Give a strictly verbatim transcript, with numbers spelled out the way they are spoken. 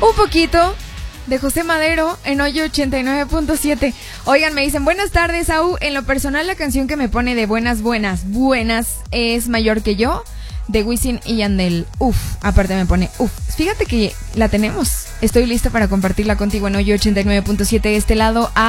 Un poquito de José Madero en Hoyo ochenta y nueve punto siete. Oigan, me dicen, buenas tardes, Au. En lo personal, la canción que me pone de buenas, buenas, buenas es Mayor que yo, de Wisin y Yandel. Uf, aparte me pone, uf. Fíjate que la tenemos. Estoy lista para compartirla contigo en Hoyo ochenta y nueve punto siete de este lado. A